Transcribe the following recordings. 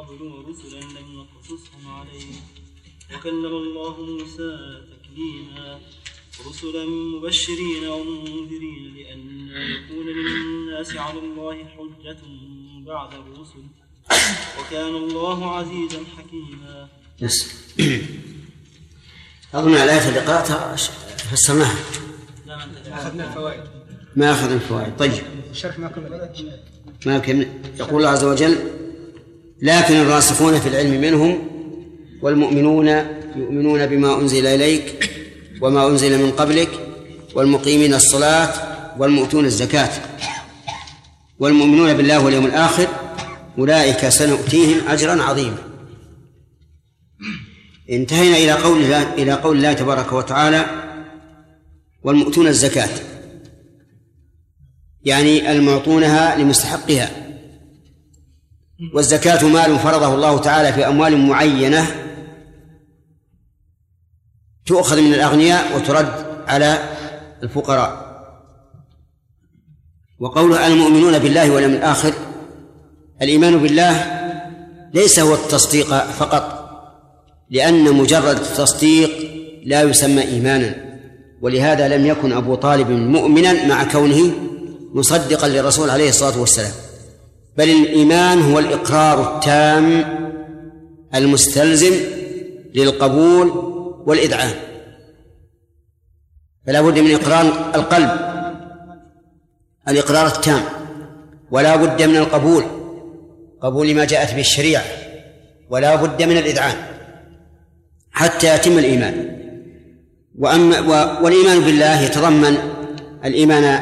ورسلا لم نقصصهم عليك وكلم الله موسى تكليما رسلا مبشرين ومنذرين لئلا يكون للناس على الله حجة بعد الرسل وكان الله عزيزا حكيما. أظن الآية اللي قرأتها فسرناها ما أخذنا الفوائد. طيب ما كمل. يقول الله عز وجل لكن الراسخون في العلم منهم والمؤمنون يؤمنون بما أنزل إليك وما أنزل من قبلك والمقيمين الصلاة والمؤتون الزكاة والمؤمنون بالله واليوم الآخر أولئك سنؤتيهم أجرا عظيما. انتهينا إلى قول الله تبارك وتعالى والمؤتون الزكاة، يعني المعطونها لمستحقها. والزكاة مال فرضه الله تعالى في أموال معينة تؤخذ من الأغنياء وترد على الفقراء. وقوله المؤمنون بالله واليوم الآخر، الإيمان بالله ليس هو التصديق فقط، لأن مجرد التصديق لا يسمى إيمانا، ولهذا لم يكن أبو طالب مؤمنا مع كونه مصدقا للرسول عليه الصلاة والسلام، بل الإيمان هو الإقرار التام المستلزم للقبول والإذعان. فلا بد من إقرار القلب الإقرار التام، ولا بد من القبول قبول ما جاءت به الشريعة، ولا بد من الإذعان حتى يتم الإيمان. والإيمان بالله يتضمن الإيمان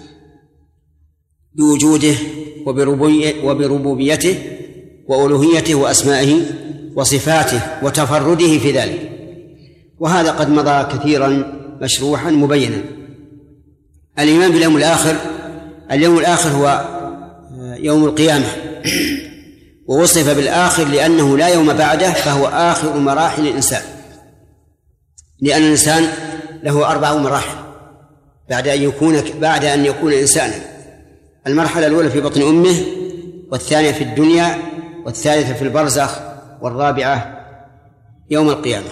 بوجوده وبربوبيته وألوهيته وأسمائه وصفاته وتفرده في ذلك، وهذا قد مضى كثيرا مشروحا مبينا. الإيمان باليوم الآخر، اليوم الآخر هو يوم القيامة، ووصف بالآخر لأنه لا يوم بعده، فهو آخر مراحل الإنسان، لأن الإنسان له 4 مراحل بعد أن يكون إنسانا. المرحلة الأولى في بطن أمه، والثانية في الدنيا، والثالثة في البرزخ، والرابعة يوم القيامة.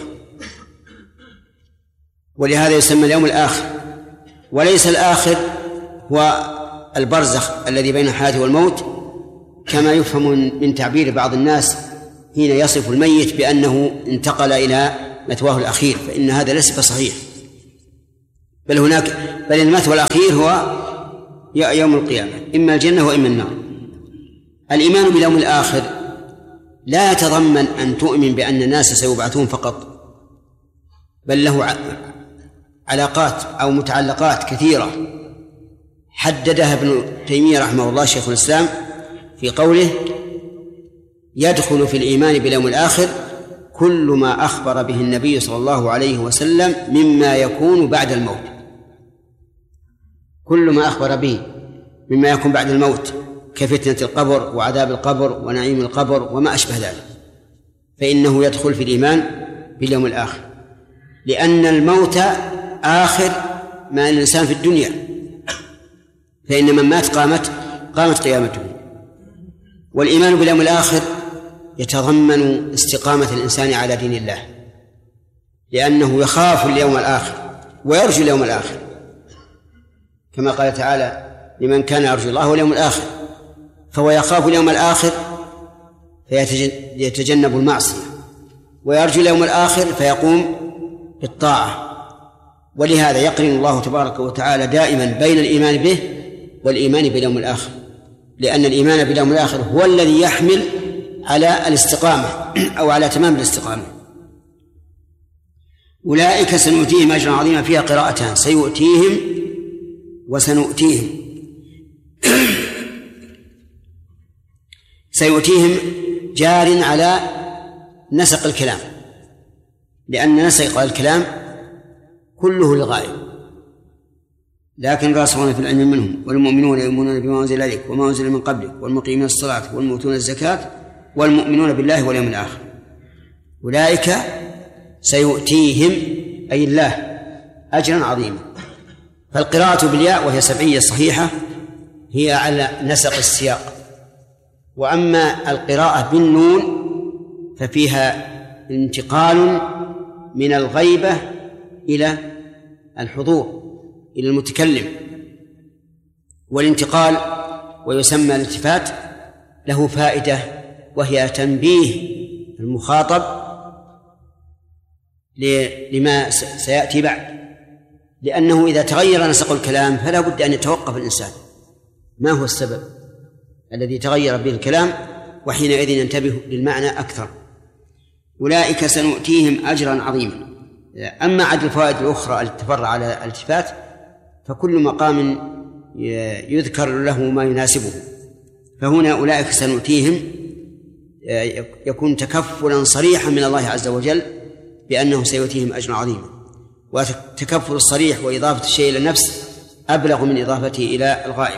ولهذا يسمى اليوم الآخر. وليس الآخر هو البرزخ الذي بين الحياة والموت كما يفهم من تعبير بعض الناس حين يصف الميت بأنه انتقل إلى مثواه الأخير، فإن هذا ليس بصحيح، بل المثوى الأخير هو يوم القيامة، إما الجنة وإما النار. الإيمان باليوم الآخر لا يتضمن أن تؤمن بأن الناس سيبعثون فقط، بل له علاقات أو متعلقات كثيرة حددها ابن تيمية رحمه الله شيخ الإسلام في قوله يدخل في الإيمان باليوم الآخر كل ما أخبر به النبي صلى الله عليه وسلم مما يكون بعد الموت. كل ما أخبر به مما يكون بعد الموت كفتنة القبر وعذاب القبر ونعيم القبر وما أشبه ذلك، فإنه يدخل في الإيمان باليوم الآخر، لأن الموت آخر ما الإنسان في الدنيا، فإن من مات قامت قيامته. والإيمان باليوم الآخر يتضمن استقامة الإنسان على دين الله، لأنه يخاف اليوم الآخر ويرجو اليوم الآخر، كما قال تعالى لمن كان يرجو الله واليوم الآخر، فهو يخاف اليوم الآخر فيتجنب المعصية، ويرجو اليوم الآخر فيقوم بالطاعة. ولهذا يقرن الله تبارك وتعالى دائما بين الإيمان به والإيمان باليوم الآخر، لأن الإيمان باليوم الآخر هو الذي يحمل على الاستقامة أو على تمام الاستقامة. أولئك سنؤتيهم أجرا عظيما، فيها قراءتان، سيؤتيهم وسنؤتيهم. سيؤتيهم جار على نسق الكلام، لأن نسق الكلام كله للغاية. لكن الراسخون في العلم منهم والمؤمنون يؤمنون بما أنزل إليك وما أنزل من قبلك والمقيمين الصلاة والمؤتون الزكاة والمؤمنون بالله واليوم الآخر أولئك سيؤتيهم أي الله أجرا عظيما. فالقراءة بالياء وهي سبعية صحيحة هي على نسق السياق، وأما القراءة بالنون ففيها انتقال من الغيبة إلى الحضور، إلى المتكلم، والانتقال ويسمى الالتفات له فائدة، وهي تنبيه المخاطب لما سيأتي بعد، لأنه إذا تغير نسق الكلام فلا بد أن يتوقف الإنسان ما هو السبب الذي تغير به الكلام، وحينئذ ينتبه للمعنى أكثر. أولئك سنؤتيهم أجرا عظيما. أما عد الفوائد الأخرى التي تفرع على الالتفات فكل مقام يذكر له ما يناسبه، فهنا أولئك سنؤتيهم يكون تكفلا صريحا من الله عز وجل بأنه سيؤتيهم أجرا عظيما، والتكفل الصريح وإضافة الشيء إلى النفس أبلغ من إضافته إلى الغائب.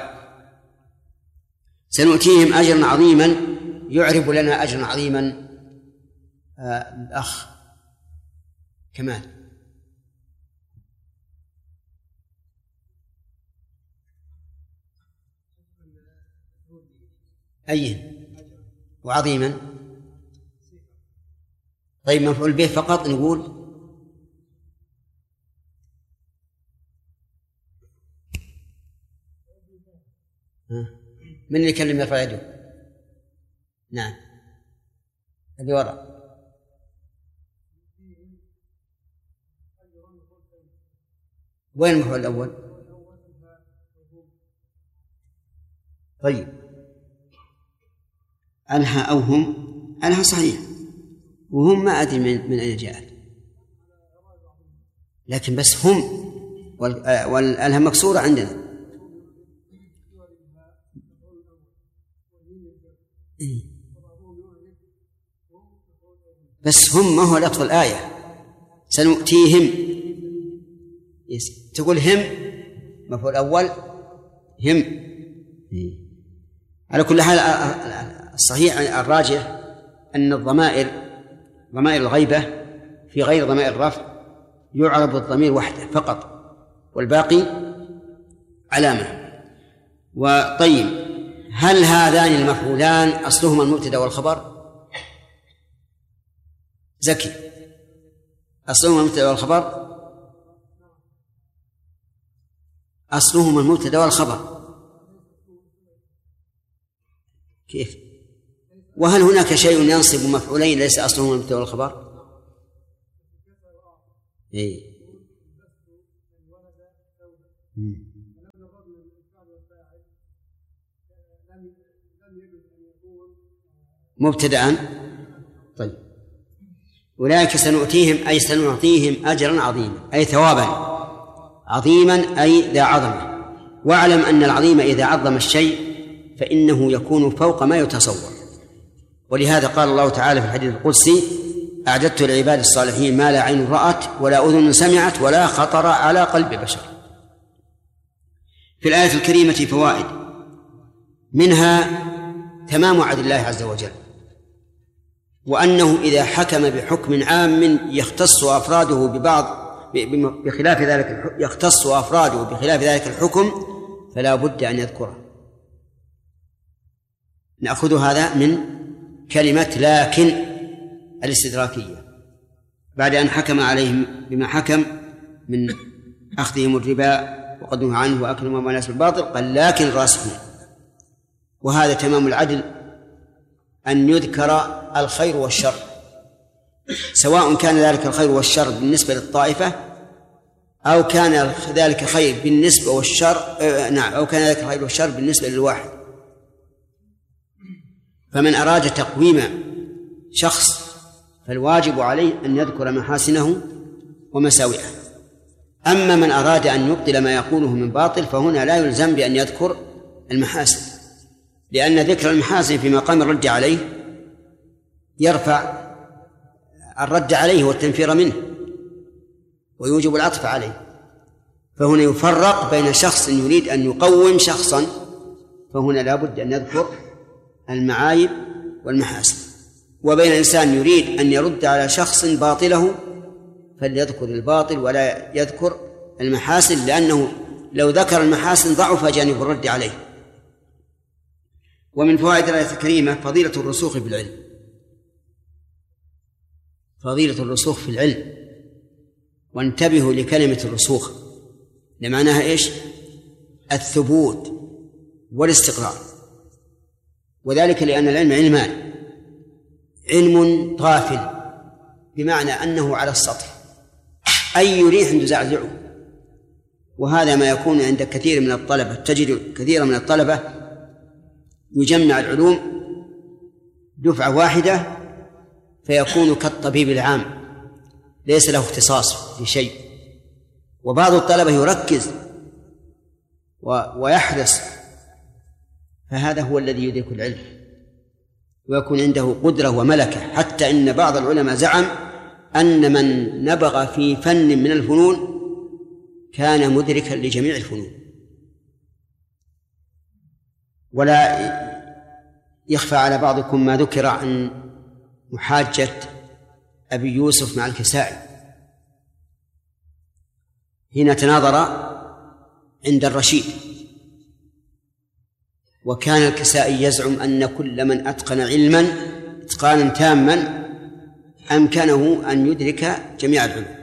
سنؤتيهم أجرا عظيما، يعرب لنا أجرا عظيما الأخ كمال. أيه وعظيما؟ طيب مفعول به فقط نقول من اللي يكلم يرفع يده؟ نعم اللي وراء. وين المفعول الأول؟ طيب أنهى أو هم؟ أنهى صحيح، وهم ما أدري من أين جاءت، لكن بس هم والألها مكسورة عندنا. بس هم ما هو لفظ الآية. سنؤتيهم تقول هم مفعول أول هم. على كل حال الصحيح الراجح أن ضمائر الغيبة في غير ضمائر الرفع يعرب الضمير وحده فقط والباقي علامة. وطيب هل هذان المفعولان أصلهما المبتدأ والخبر؟ زكي أصلهما المبتدأ والخبر؟ أصلهما المبتدأ والخبر. كيف؟ وهل هناك شيء ينصب مفعولين ليس أصلهما المبتدأ والخبر؟ إيه. مبتدأ. طيب أولئك سنؤتيهم أي سنعطيهم أجرا عظيما أي ثوابا عظيما أي ذا عظمة. واعلم أن العظيم إذا عظم الشيء فإنه يكون فوق ما يتصور، ولهذا قال الله تعالى في الحديث القدسي: أعددت لعباد الصالحين ما لا عين رأت ولا أذن سمعت ولا خطر على قلب بشر. في الآية الكريمة فوائد، منها تمام عدل الله عز وجل، وأنه إذا حكم بحكم عام يختص أفراده بخلاف ذلك الحكم فلا بد أن يذكره. نأخذ هذا من كلمة لكن الاستدراكية، بعد أن حكم عليهم بما حكم من أخذهم الربا وقدمه عنه وأكلهم أموال الناس بالباطل، قال لكن الراسخون. وهذا تمام العدل أن يذكر الخير والشر، سواء كان ذلك الخير والشر بالنسبة للطائفة أو كان ذلك خير بالنسبة أو كان ذلك الخير والشر بالنسبة للواحد. فمن أراد تقويم شخص فالواجب عليه أن يذكر محاسنه ومساوئه. أما من أراد أن يبطل ما يقوله من باطل فهنا لا يلزم بأن يذكر المحاسن، لأن ذكر المحاسن في مقام الرد عليه يرفع الرد عليه والتنفير منه ويوجب العطف عليه. فهنا يفرق بين شخص يريد أن يقوم شخصا، فهنا لا بد أن يذكر المعايب والمحاسن، وبين إنسان يريد أن يرد على شخص باطله فليذكر الباطل ولا يذكر المحاسن، لأنه لو ذكر المحاسن ضعف جانب الرد عليه. ومن فوائد الآية الكريمة فضيلة الرسوخ في العلم، فضيلة الرسوخ في العلم. وانتبهوا لكلمة الرسوخ لمعناها إيش؟ الثبوت والاستقرار، وذلك لأن العلم علمان: علم طافل بمعنى أنه على السطح، أي ريح تزعزعه، وهذا ما يكون عند كثير من الطلبة. تجد كثيرا من الطلبة يجمع العلوم دفعة واحدة فيكون كالطبيب العام ليس له اختصاص في شيء، وبعض الطلبة يركز ويحرص، فهذا هو الذي يدرك العلم ويكون عنده قدرة وملكة. حتى إن بعض العلماء زعم أن من نبغ في فن من الفنون كان مدركا لجميع الفنون. ولا يخفى على بعضكم ما ذكر عن محاجة أبي يوسف مع الكسائي حين تناظر عند الرشيد، وكان الكسائي يزعم أن كل من أتقن علما إتقانا تاما أمكنه أن يدرك جميع العلوم.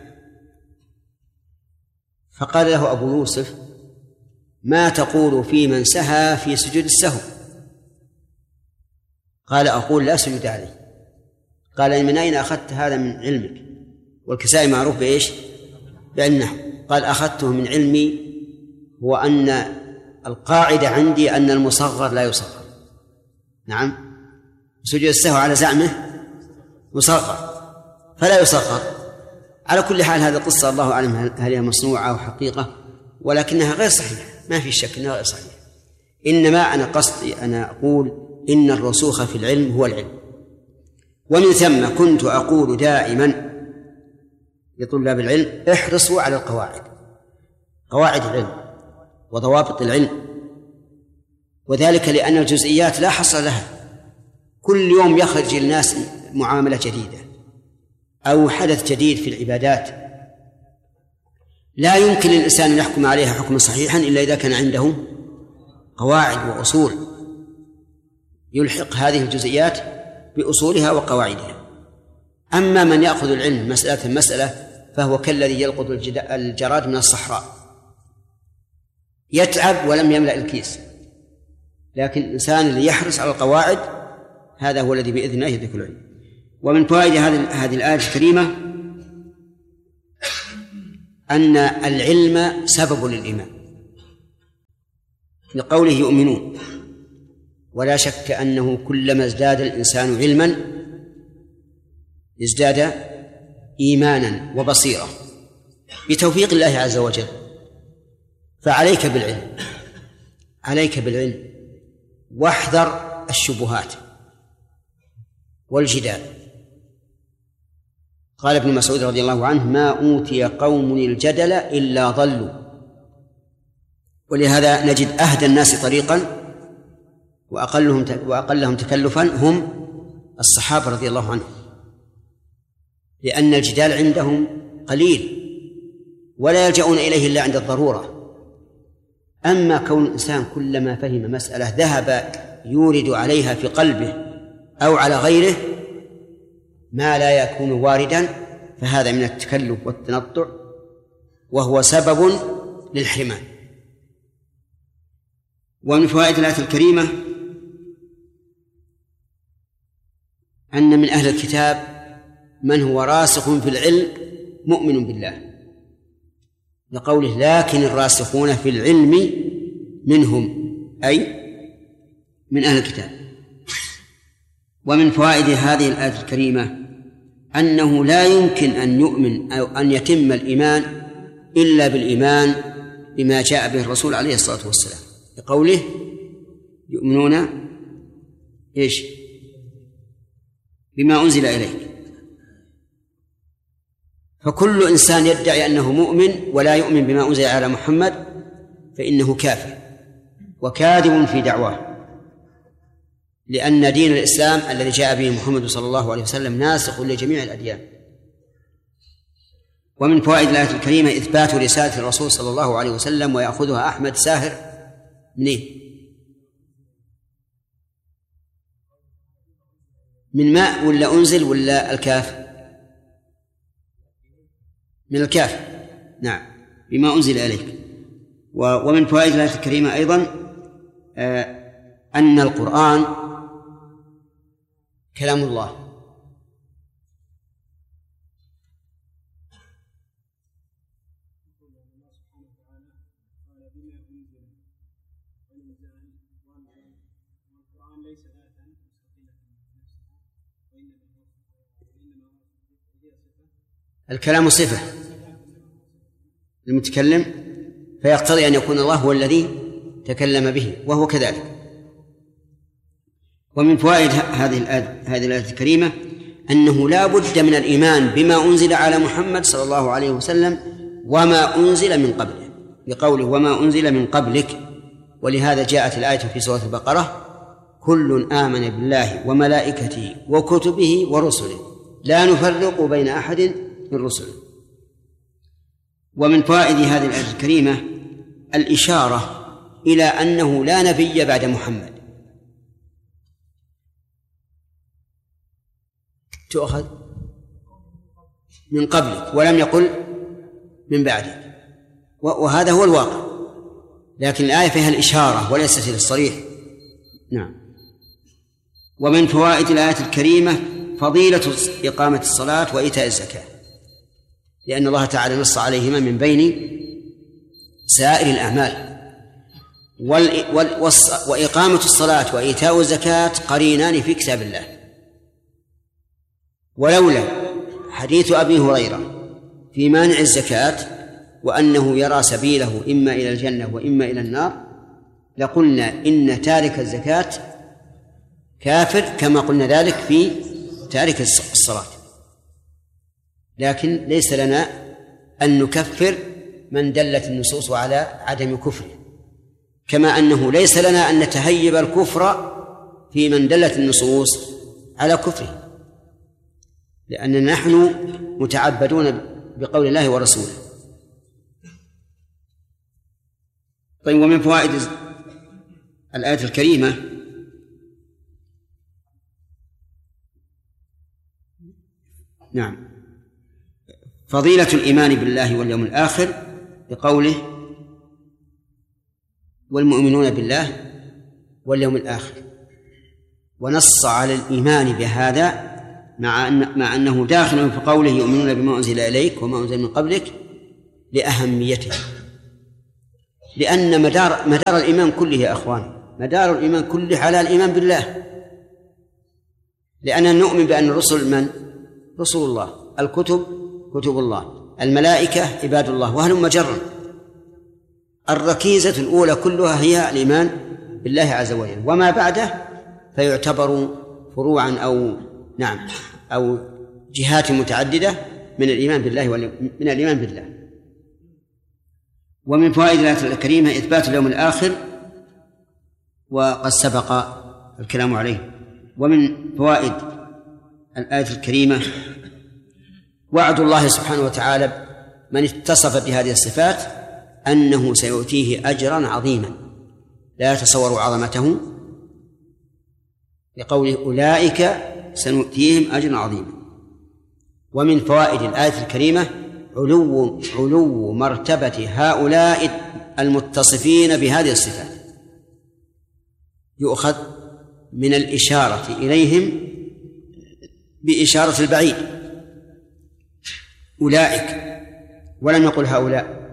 فقال له أبو يوسف: ما تقول في من سهى في سجود السهو؟ قال: أقول لا سجود عليه. قال: من أين أخذت هذا من علمك؟ والكسائي معروف بإيش؟ بعلم النحو. قال: أخذته من علمي، هو أن القاعدة عندي أن المصغر لا يصغر. نعم، سجود السهو على زعمه مصغر فلا يصغر. على كل حال هذه القصة الله أعلم هل هي مصنوعة أو حقيقة، ولكنها غير صحيحة، ما في شك أنها غير صحيحة. إنما أنا قصدي أنا أقول إن الرسوخ في العلم هو العلم. ومن ثم كنت أقول دائما لطلاب العلم: احرصوا على قواعد العلم وضوابط العلم، وذلك لأن الجزئيات لا حصر لها. كل يوم يخرج الناس معاملة جديدة أو حدث جديد في العبادات، لا يمكن للإنسان أن يحكم عليها حكما صحيحا إلا إذا كان عنده قواعد وأصول يلحق هذه الجزئيات بأصولها وقواعدها. أما من يأخذ العلم مسألة فهو كالذي يلقط الجراد من الصحراء، يتعب ولم يملأ الكيس. لكن الإنسان اللي يحرص على القواعد هذا هو الذي بإذن الله يدرك العلم. ومن فوائد هذه الآية الكريمة أن العلم سبب للإيمان، لقوله يؤمنون. ولا شك أنه كلما ازداد الإنسان علما ازداد إيمانا وبصيرة بتوفيق الله عز وجل. فعليك بالعلم، واحذر الشبهات والجدال. قال ابن مسعود رضي الله عنه: ما أوتي قوم الجدل إلا ضلوا. ولهذا نجد أهدى الناس طريقا وأقلهم تكلفا هم الصحابة رضي الله عنهم، لأن الجدال عندهم قليل ولا يلجؤون إليه إلا عند الضرورة. أما كون الإنسان كلما فهم مسألة ذهب يورد عليها في قلبه أو على غيره ما لا يكون واردا، فهذا من التكلف والتنطع، وهو سبب للحرمان. ومن فوائد الآية الكريمة أن من أهل الكتاب من هو راسخ في العلم مؤمن بالله، لقوله: لكن الراسخون في العلم منهم، أي من أهل الكتاب. ومن فوائد هذه الآية الكريمة أنه لا يمكن أن يؤمن أو أن يتم الإيمان إلا بالإيمان بما جاء به الرسول عليه الصلاة والسلام، لقوله: يؤمنون إيش؟ بما أنزل إليك. فكل إنسان يدعي أنه مؤمن ولا يؤمن بما أنزل على محمد فإنه كافر وكاذب في دعواه، لأن دين الإسلام الذي جاء به محمد صلى الله عليه وسلم ناسخ لجميع الأديان. ومن فوائد الآية الكريمة إثبات رسالة الرسول صلى الله عليه وسلم، ويأخذها أحمد ساهر منين؟ من ماء ولا أنزل ولا الكاف؟ من الكاف. نعم، بما أنزل إليك. ومن فوائد الآية الكريمة أيضا أن القرآن كلام الله، الكلام صفة المتكلم، فيقتضي أن يكون الله هو الذي تكلم به، وهو كذلك. ومن فوائد هذه الآية الكريمة أنه لا بد من الإيمان بما أنزل على محمد صلى الله عليه وسلم وما أنزل من قبله، بقوله وما أنزل من قبلك. ولهذا جاءت الآية في سورة البقرة: كل آمن بالله وملائكته وكتبه ورسله لا نفرق بين أحد من رسله. ومن فوائد هذه الآية الكريمة الإشارة إلى أنه لا نبي بعد محمد، تؤخذ من قبلك ولم يقل من بعدك، وهذا هو الواقع، لكن الآية فيها الإشارة وليست الصريح. نعم. ومن فوائد الآية الكريمة فضيلة إقامة الصلاة وإيتاء الزكاة، لأن الله تعالى نص عليهما من بين سائر الأعمال. وإقامة الصلاة وإيتاء الزكاة قرينان في كتاب الله، ولولا حديث أبي هريرة في مانع الزكاة وأنه يرى سبيله إما إلى الجنة وإما إلى النار لقلنا إن تارك الزكاة كافر، كما قلنا ذلك في تارك الصلاة. لكن ليس لنا أن نكفر من دلت النصوص على عدم كفره، كما أنه ليس لنا أن نتهيب الكفر في من دلت النصوص على كفره، لأننا نحن متعبدون بقول الله ورسوله. طيب، ومن فوائد الآية الكريمة نعم فضيلة الإيمان بالله واليوم الآخر، بقوله والمؤمنون بالله واليوم الآخر، ونص على الإيمان بهذا مع أنه داخل في قوله يؤمنون بما أنزل إليك وما أنزل من قبلك لأهميته، لأن مدار الإيمان كله يا أخوان، مدار الإيمان كله على الإيمان بالله، لأننا نؤمن بأن الرسل من؟ رسول الله، الكتب كتب الله، الملائكة عباد الله، وهلم جرا. الركيزة الأولى كلها هي الإيمان بالله عز وجل، وما بعده فيعتبر فروعا أو جهات متعددة من الإيمان بالله. ومن فوائد الآية الكريمة إثبات اليوم الآخر، وقد سبق الكلام عليه. ومن فوائد الآية الكريمة وعد الله سبحانه وتعالى من اتصف بهذه الصفات أنه سيؤتيه أجرا عظيما لا يتصور عظمته، لقوله أولئك سنؤتيهم أجرا عظيما. ومن فوائد الآية الكريمة علو مرتبة هؤلاء المتصفين بهذه الصفات، يؤخذ من الإشارة إليهم بإشارة البعيد، أولئك، ولم يقل هؤلاء،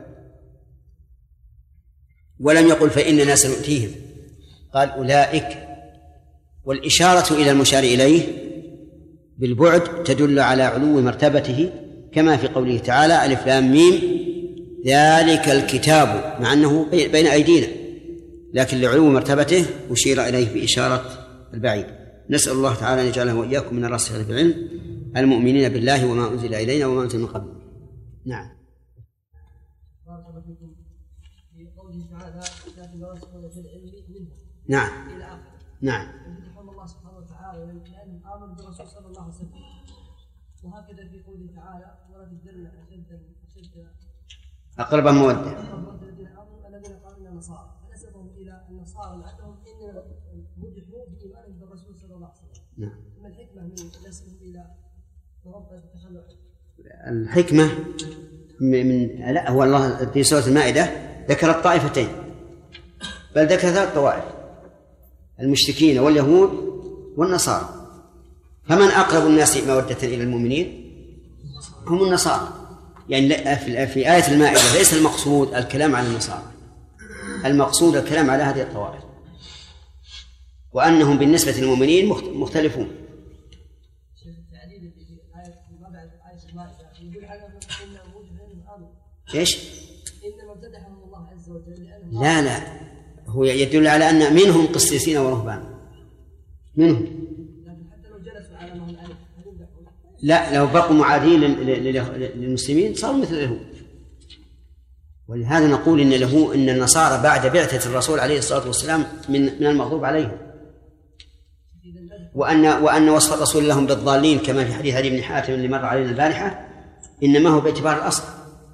ولم يقل فإننا سنؤتيهم، قال أولئك، والإشارة إلى المشار إليه بالبعد تدل على علو مرتبته، كما في قوله تعالى ألف لام ميم ذلك الكتاب، مع أنه بين أيدينا، لكن لعلو مرتبته أشير إليه بإشارة البعيد. نسأل الله تعالى أن يجعله وإياكم من الراسخين في العلم المؤمنين بالله وما أنزل إلينا وما أنزل من قبل. نعم. بارك الله فيكم. في قوله تعالى لكن رسول في العلم منه. نعم. إلى آخره. نعم. يمدحون الله سبحانه وتعالى لأن آمنوا بالرسول صلى الله عليه وسلم، وهكذا في قوله تعالى ولا تجدن أشد أقرب مودة الذين آمنوا الذين قالوا إننا نصارى، فنسبهم إلى النصارى لأنهم إن مدحوا بإيمانهم بالرسول صلى الله عليه وسلم. نعم. ما الحكمة من نسبه إلى توقع التخلع؟ الحكمة لا، هو الله في سورة المائدة ذكر الطائفتين، بل ذكر 3 طوائف: المشركين واليهود والنصارى. فمن أقرب الناس مودة إلى المؤمنين هم النصارى. يعني في آية المائدة ليس المقصود الكلام على النصارى، المقصود الكلام على هذه الطوائف، وأنهم بالنسبة للمؤمنين مختلفون. إيش؟ لا، هو يدل على أن منهم قسيسين ورهبان، منهم. لا، لو بقوا معادين للمسلمين صاروا مثل اليهود. ولهذا نقول إن النصارى بعد بعثة الرسول عليه الصلاة والسلام من المغضوب عليهم، وأن وصف الرسول لهم بالضالين كما في حديث علي بن حاتم اللي مر علينا البارحة إنما هو باعتبار الأصل.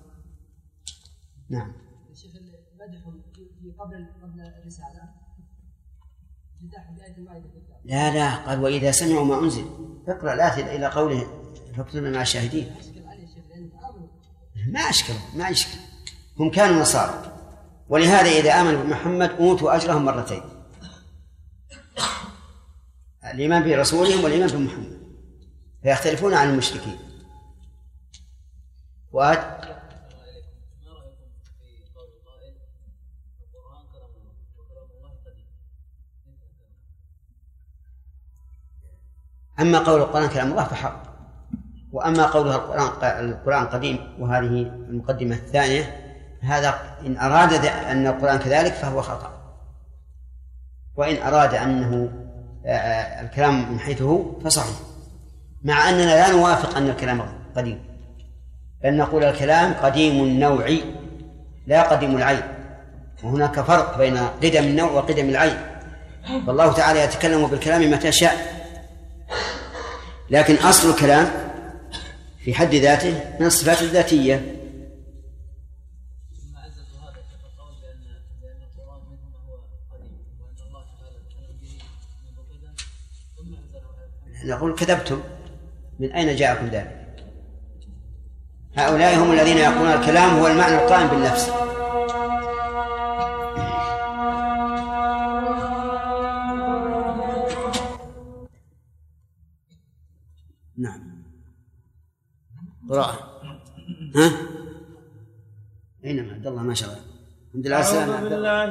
نعم. الشيخ المدح في قبل الرسالة مدح بآية المائدة. لا، قال وإذا سمعوا ما أنزل. اقرأ الآية إلى قوله فاكتبنا مع الشاهدين. ما أشكل هم كانوا نصارى، ولهذا إذا آمنوا بمحمد أوتوا أجرهم مرتين: الإيمان برسولهم والإيمان بمحمد، فيختلفون عن المشركين. أما قول القرآن كلام الله فحق، وأما قولها القرآن قديم وهذه المقدمة الثانية، هذا إن أراد أن القرآن كذلك فهو خطأ، وإن أراد أنه الكلام من حيث هو فصحيح، مع أننا لا نوافق أن الكلام قديم، بل نقول الكلام قديم النوع لا قديم العين، وهناك فرق بين قدم النوع وقدم العين. فالله تعالى يتكلم بالكلام متى شاء، لكن أصل الكلام في حد ذاته من الصفات الذاتية. نقول كذبتم، من أين جاءكم ذلك؟ هؤلاء هم الذين يقولون الكلام هو المعنى القائم بالنفس. نعم. قراءة. أينما عبد الله ما شاء الله. الحمد لله.